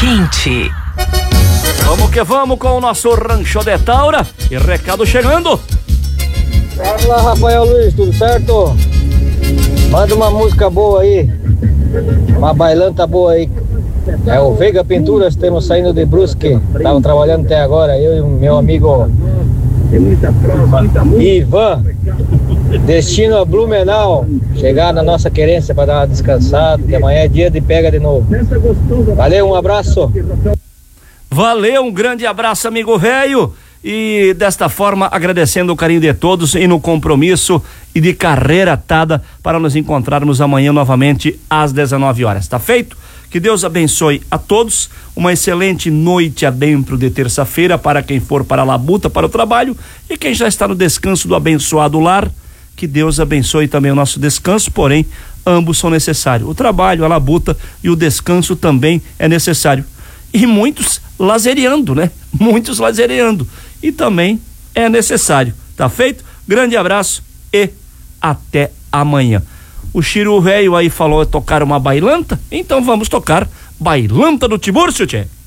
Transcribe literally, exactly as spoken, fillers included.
quente. Vamos que vamos com o nosso Rancho de Taura e recado chegando. Olá, Rafael Luiz, tudo certo? Manda uma música boa aí, uma bailanta boa aí. É o Veiga Pinturas, estamos saindo de Brusque, estamos trabalhando até agora, eu e o meu amigo Ivan, destino a Blumenau, chegar na nossa querência para dar uma descansada, que amanhã é dia de pega de novo. Valeu, um abraço. Valeu, um grande abraço, amigo velho. E desta forma, agradecendo o carinho de todos e no compromisso e de carreira atada para nos encontrarmos amanhã novamente às dezenove horas. Tá feito? Que Deus abençoe a todos. Uma excelente noite adentro de terça-feira para quem for para a labuta, para o trabalho, e quem já está no descanso do abençoado lar. Que Deus abençoe também o nosso descanso, porém, ambos são necessários. O trabalho, a labuta e o descanso também é necessário. E muitos lazereando, né? Muitos lazereando. E também é necessário. Tá feito? Grande abraço e até amanhã. O Chiru velho aí falou tocar uma bailanta, então vamos tocar Bailanta do Tiburcio, tchê.